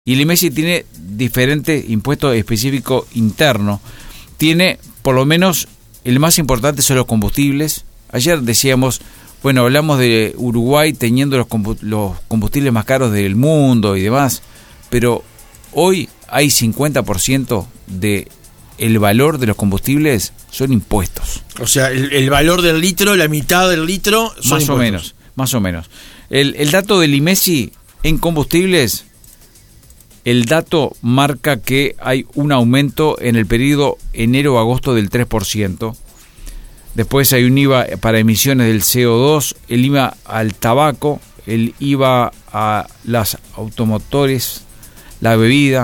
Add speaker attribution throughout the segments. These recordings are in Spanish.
Speaker 1: Y el IMESI tiene diferentes impuestos específicos internos. Tiene, por lo menos, el más importante son los combustibles. Ayer decíamos, bueno, hablamos de Uruguay teniendo los combustibles más caros del mundo y demás, pero hoy hay 50% de el valor de los combustibles son impuestos.
Speaker 2: O sea, el valor del litro, la mitad del litro son
Speaker 1: más
Speaker 2: impuestos.
Speaker 1: Más o menos. El dato del IMESI en combustibles, el dato marca que hay un aumento en el periodo enero-agosto del 3%. Después hay un IVA para emisiones del CO2, el IVA al tabaco, el IVA a las automotores, la bebida.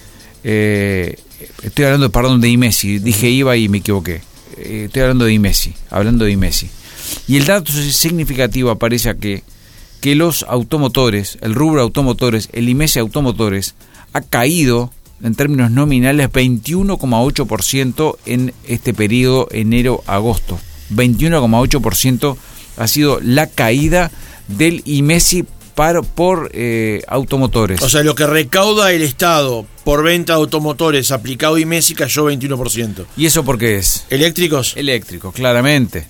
Speaker 1: Estoy hablando, de IMESI, dije IVA y me equivoqué. Estoy hablando de IMESI, Y el dato significativo aparece que los automotores, el rubro automotores, el IMESI automotores, ha caído en términos nominales 21,8% en este periodo enero-agosto. 21,8% ha sido la caída del IMESI por automotores.
Speaker 2: O sea, lo que recauda el Estado por venta de automotores aplicado IMESI cayó 21%.
Speaker 1: ¿Y eso por qué es?
Speaker 2: ¿Eléctricos?
Speaker 1: Eléctricos, claramente.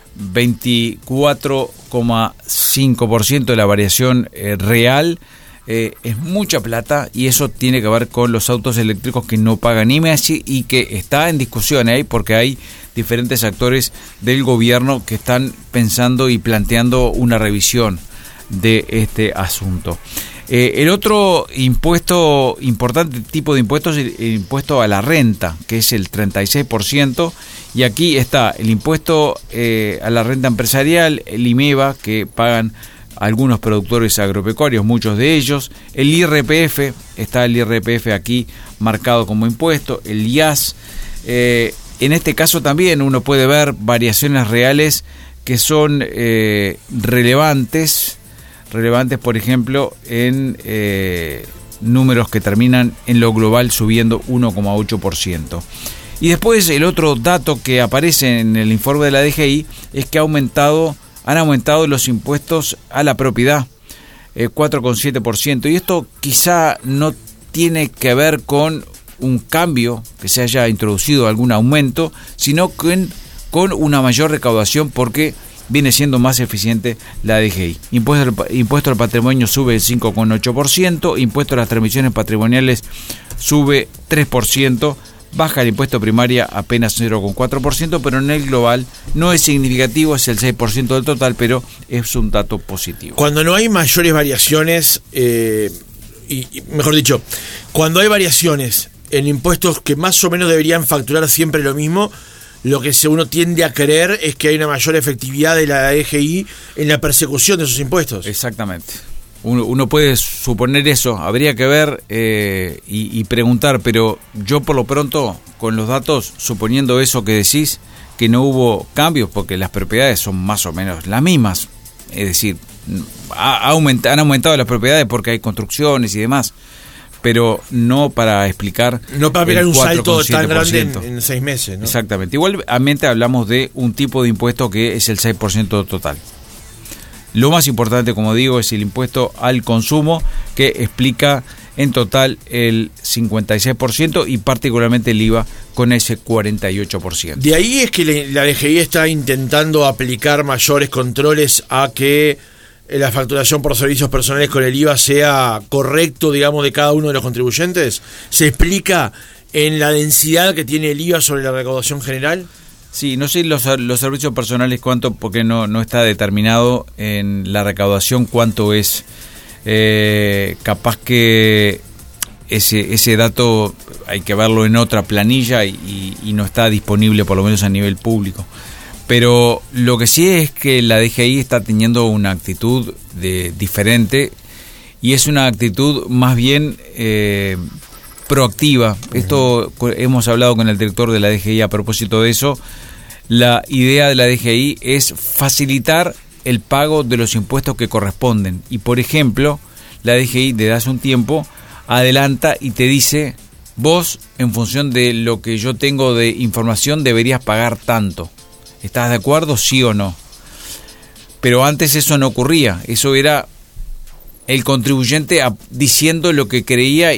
Speaker 1: 24,5% de la variación real. Es mucha plata y eso tiene que ver con los autos eléctricos que no pagan IMESI y que está en discusión ahí porque hay diferentes actores del gobierno que están pensando y planteando una revisión de este asunto. El otro impuesto, importante tipo de impuestos, es el impuesto a la renta, que es el 36%, y aquí está el impuesto a la renta empresarial, el IMEVA, que pagan algunos productores agropecuarios, muchos de ellos, el IRPF, está el IRPF aquí marcado como impuesto, el IAS. En este caso también uno puede ver variaciones reales que son relevantes, por ejemplo, en números que terminan en lo global subiendo 1,8%. Y después el otro dato que aparece en el informe de la DGI es que han aumentado los impuestos a la propiedad, 4,7%. Y esto quizá no tiene que ver con un cambio, que se haya introducido algún aumento, sino con una mayor recaudación porque viene siendo más eficiente la DGI. Impuesto al patrimonio sube 5,8%, impuesto a las transmisiones patrimoniales sube 3%, baja el impuesto primaria apenas 0,4%, pero en el global no es significativo, es el 6% del total, pero es un dato positivo.
Speaker 2: Cuando no hay mayores variaciones, y mejor dicho, cuando hay variaciones en impuestos que más o menos deberían facturar siempre lo mismo, lo que uno tiende a creer es que hay una mayor efectividad de la DGI en la persecución de esos impuestos.
Speaker 1: Exactamente. Uno puede suponer eso, habría que ver y preguntar, pero yo por lo pronto, con los datos, suponiendo eso que decís, que no hubo cambios, porque las propiedades son más o menos las mismas, es decir, han aumentado las propiedades porque hay construcciones y demás, pero no para explicar...
Speaker 2: No para pegar un salto tan grande en 6 meses, ¿no?
Speaker 1: Exactamente. Igualmente hablamos de un tipo de impuesto que es el 6% total. Lo más importante, como digo, es el impuesto al consumo, que explica en total el 56% y particularmente el IVA con ese 48%.
Speaker 2: De ahí es que la DGI está intentando aplicar mayores controles a que la facturación por servicios personales con el IVA sea correcto, digamos, de cada uno de los contribuyentes. ¿Se explica en la densidad que tiene el IVA sobre la recaudación general?
Speaker 1: Sí, no sé los servicios personales cuánto, porque no está determinado en la recaudación cuánto es. Capaz que ese dato hay que verlo en otra planilla y no está disponible, por lo menos a nivel público. Pero lo que sí es que la DGI está teniendo una actitud diferente y es una actitud más bien proactiva. Esto hemos hablado con el director de la DGI a propósito de eso. La idea de la DGI es facilitar el pago de los impuestos que corresponden. Y por ejemplo, la DGI desde hace un tiempo adelanta y te dice: vos, en función de lo que yo tengo de información, deberías pagar tanto. ¿Estás de acuerdo, sí o no? Pero antes eso no ocurría. Eso era el contribuyente diciendo lo que creía